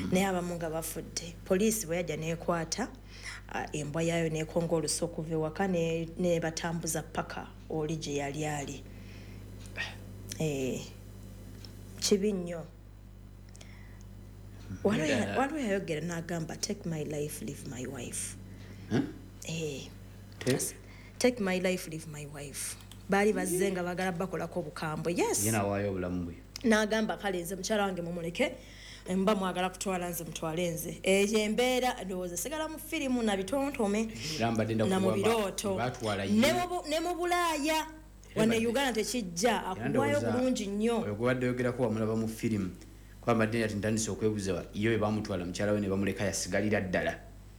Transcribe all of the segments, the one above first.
naye abamu nga bafudde. Poliisi bwe yajja n'ekwata embwa yaayo n'ekonga oluso okuva ewaka ne batambuza paka oli gye yali ali. Kibi nnyo. Waliwo yayogera n'agamba take my life leave my wife. Take my life leave my wife. Baali bazze nga bagala bakolako obukambwe. Yes. Yena waayo obulamu bwe. N'agamba kale nze mukyala wange mumuleke mba mwagala kutwala nze mutwale nze. Eyo embeera ndowooza sigala mu firimu na bitontome na mu birooto ne mu Bulaaya wano Uganda tekijja akugwayo bulungi nnyo. Oyo gwadde yogerako wamulaba mu firimu kwamba ddene ati ntandise okwebuuza iyo bamutwala mukyala we ne bamuleka yasigalira ddala.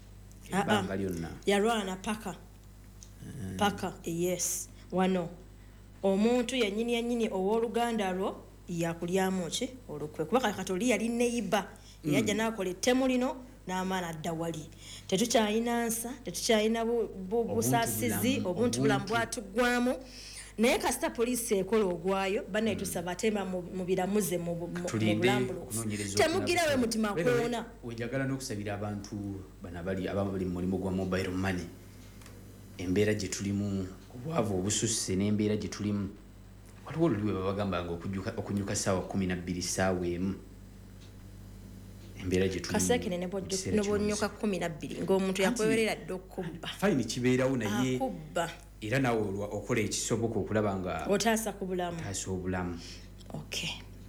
Yalwana paka yes. Wano omuntu yennyini ow'oluganda lwo yakulyamu ki olukwe kuba Katoli yali neiba yajja n'akola ettemu lino n'amaana adda wali. Tetukyayina nsa, tetukyayina busaasizi, obuntu bulamu bwatuggwamu. Naye kasita poliisi ekola ogwayo banaye tusaba temba mu biramuze mu bulambulukufu. Temugirewe mutima koona. Wenjagala n'okusabira abantu abali mu mulimu gwa mobile money. Embeera gye tulimu obwavu obususse n'embeera gye tulimu. Waliwo oluliwe babagambanga okunyuka ssaawa 12 ssaawa emu. Embeera gye tulimu. Kaseekene ne bw'onyuka 12 ng'omuntu yakwewerera dda okubba. Fayini kibeerawo naye. Akubba. Era nawe okola ekisoboka okulaba nga otaasa ku bulamu. Otaasa obulamu. Okay.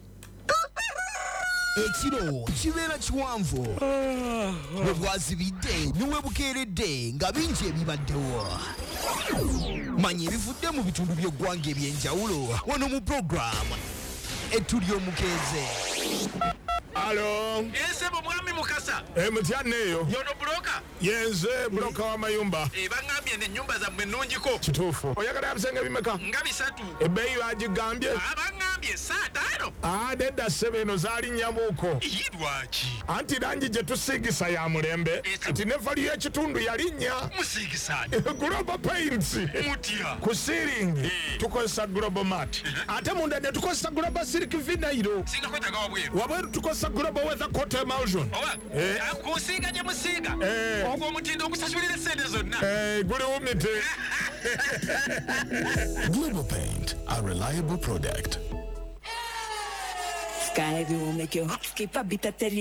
Ekiro kibeera kiwanvu bwe bwazibidde niwe bukeeredde nga bingi ebibaddewo. Manya ebivudde mu bitundu by'eggwanga eby'enjawulo wano mu programu Etuli Omukeeze. Alo. Ese mwami Mukasa. Mutyane eyo. Yono broka. Yenze broka wa mayumba. Bangambye ne nyumba za mwe nnungiko. Kituufu. Oyagala yabisenge bimeka? Nga 3. Ebbeeyi bagigambye? Abangambye saa 5. Nedda ssebo zaali nnyamuuko. Lwaki? Anti langi gye tusiigisa ya mulembe. Kati ne vali y'ekitundu yalinnya. Musiigisa. Global Paints. Mutya. Ku ceiling tukozesa Global Mat. Ate munda ne tukozesa Global Silk Vinyl. Singa kwetaga wabweru. Wabweru tukozesa Global Weather Coat Emulsion. Kusiiga gye musiiga. Ogwo omutindo okusasulira sente zonna. Guli wumite. Global Paint, a reliable product. Sky will make your heart skip a bit at